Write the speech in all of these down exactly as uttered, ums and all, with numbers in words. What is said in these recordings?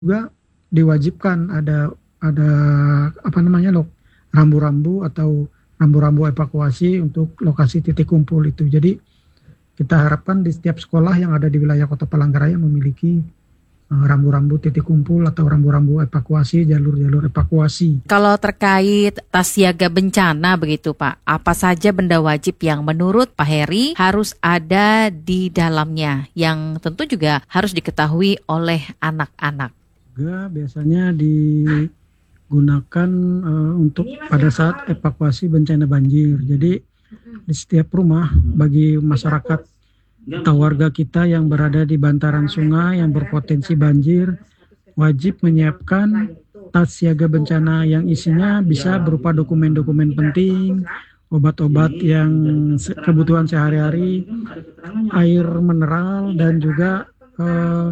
Juga diwajibkan ada ada apa namanya loh rambu-rambu atau rambu-rambu evakuasi untuk lokasi titik kumpul itu. Jadi kita harapkan di setiap sekolah yang ada di wilayah Kota Palangkaraya memiliki uh, rambu-rambu titik kumpul atau rambu-rambu evakuasi, jalur-jalur evakuasi. Kalau terkait tas siaga bencana begitu Pak, apa saja benda wajib yang menurut Pak Heri harus ada di dalamnya yang tentu juga harus diketahui oleh anak-anak? Juga biasanya digunakan uh, untuk pada saat evakuasi bencana banjir. Jadi di setiap rumah bagi masyarakat atau warga kita yang berada di bantaran sungai yang berpotensi banjir wajib menyiapkan tas siaga bencana yang isinya bisa berupa dokumen-dokumen penting, obat-obat yang kebutuhan sehari-hari, air mineral dan juga eh,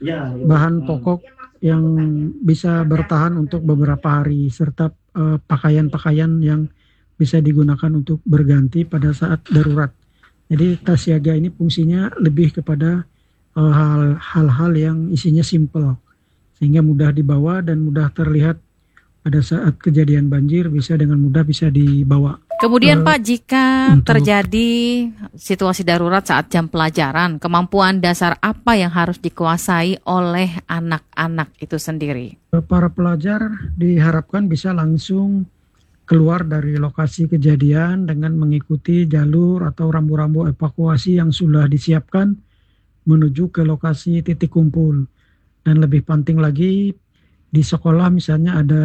bahan pokok yang bisa bertahan untuk beberapa hari serta eh, pakaian-pakaian yang bisa digunakan untuk berganti pada saat darurat. Jadi tas siaga ini fungsinya lebih kepada uh, hal, hal-hal yang isinya simple sehingga mudah dibawa dan mudah terlihat pada saat kejadian banjir bisa dengan mudah bisa dibawa. Kemudian Uh, Pak, jika untuk terjadi situasi darurat saat jam pelajaran, kemampuan dasar apa yang harus dikuasai oleh anak-anak itu sendiri? para pelajar diharapkan bisa langsung keluar dari lokasi kejadian dengan mengikuti jalur atau rambu-rambu evakuasi yang sudah disiapkan menuju ke lokasi titik kumpul. Dan lebih penting lagi, di sekolah misalnya ada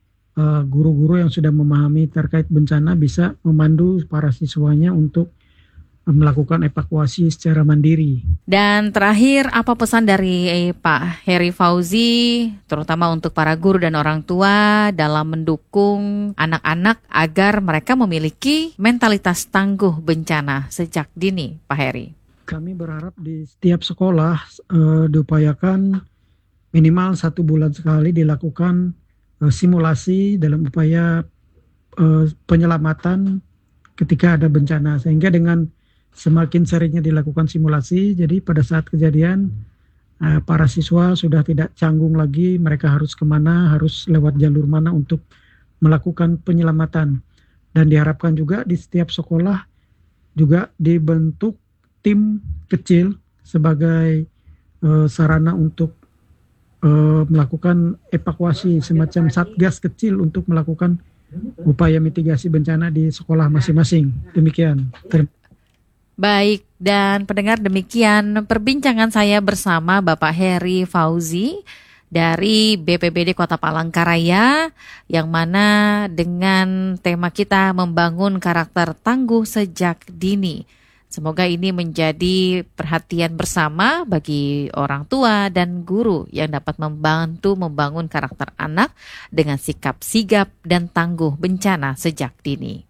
uh, guru-guru yang sudah memahami terkait bencana bisa memandu para siswanya untuk uh, melakukan evakuasi secara mandiri. Dan terakhir, apa pesan dari eh, Pak Heri Fauzi, terutama untuk para guru dan orang tua dalam mendukung anak-anak agar mereka memiliki mentalitas tangguh bencana sejak dini, Pak Heri? Kami berharap di setiap sekolah uh, diupayakan minimal satu bulan sekali dilakukan uh, simulasi dalam upaya uh, penyelamatan ketika ada bencana. Sehingga dengan semakin seringnya dilakukan simulasi, jadi pada saat kejadian uh, para siswa sudah tidak canggung lagi mereka harus kemana, harus lewat jalur mana untuk melakukan penyelamatan. Dan diharapkan juga di setiap sekolah juga dibentuk tim kecil sebagai uh, sarana untuk uh, melakukan evakuasi, semacam satgas kecil untuk melakukan upaya mitigasi bencana di sekolah masing-masing. Demikian. Terima Baik, dan pendengar, demikian perbincangan saya bersama Bapak Heri Fauzi dari B P B D Kota Palangkaraya, yang mana dengan tema kita membangun karakter tangguh sejak dini. Semoga ini menjadi perhatian bersama bagi orang tua dan guru yang dapat membantu membangun karakter anak dengan sikap sigap dan tangguh bencana sejak dini.